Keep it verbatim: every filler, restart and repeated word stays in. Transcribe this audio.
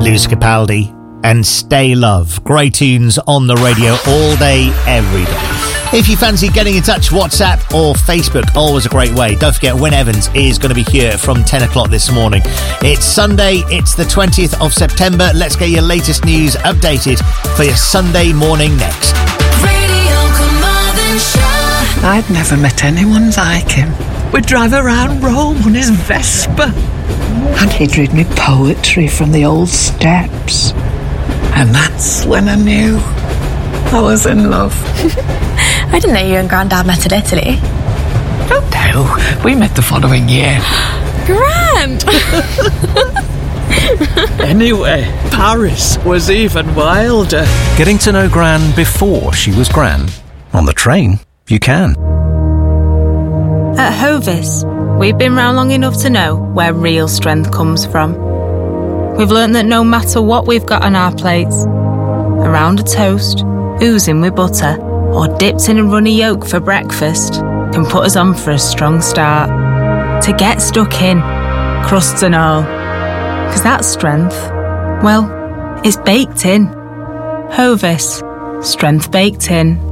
Lewis Capaldi and Stay Love. Great tunes on the radio all day, every day. If you fancy getting in touch, WhatsApp or Facebook, always a great way. Don't forget, Wyn Evans is going to be here from ten o'clock this morning. It's Sunday, it's the twentieth of September. Let's get your latest news updated for your Sunday morning next. Radio Carmarthenshire. I'd never met anyone like him. We'd drive around Rome on his Vespa. And he'd read me poetry from the old steps. And that's when I knew I was in love. I didn't know you and Grandad met in Italy. Oh no, we met the following year. Grand! Anyway, Paris was even wilder. Getting to know Gran before she was Gran. On the train, you can. At Hovis, we've been round long enough to know where real strength comes from. We've learnt that no matter what we've got on our plates, around a toast, oozing with butter, or dipped in a runny yolk for breakfast, can put us on for a strong start. To get stuck in, crusts and all. Because that strength, well, it's baked in. Hovis, strength baked in.